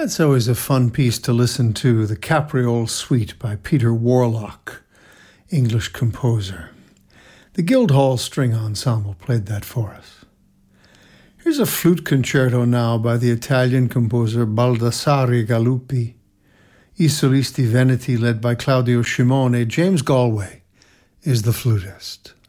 That's always a fun piece to listen to, the Capriole Suite by Peter Warlock, English composer. The Guildhall String Ensemble played that for us. Here's a flute concerto now by the Italian composer Baldassare Galuppi, I Solisti Veneti led by Claudio Scimone. James Galway is the flutist.